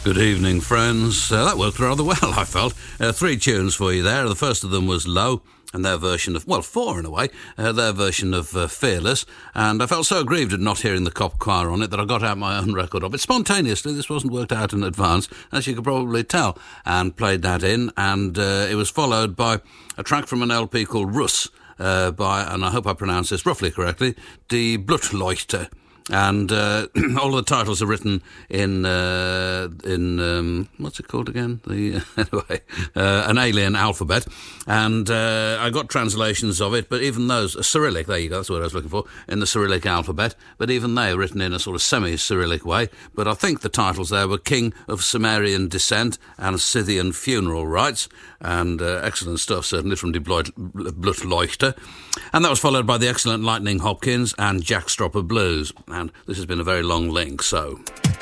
Good evening, friends. That worked rather well, I felt. 3 tunes for you there. The first of them was Low, and their version of, well, 4 in a way, their version of Fearless, and I felt so aggrieved at not hearing the Cop Choir on it that I got out my own record of it spontaneously. This wasn't worked out in advance, as you could probably tell, and played that in, and it was followed by a track from an LP called Russ, by, and I hope I pronounce this roughly correctly, Die Blutleuchte. And all the titles are written in what's it called again? An alien alphabet. And I got translations of it, but even those, Cyrillic, there you go, that's what I was looking for, in the Cyrillic alphabet, but even they are written in a sort of semi-Cyrillic way. But I think the titles there were King of Sumerian Descent and Scythian Funeral Rites, and excellent stuff, certainly, from Die Blutleuchte. And that was followed by the excellent Lightning Hopkins and Jack Stropper Blues. And this has been a very long link, so...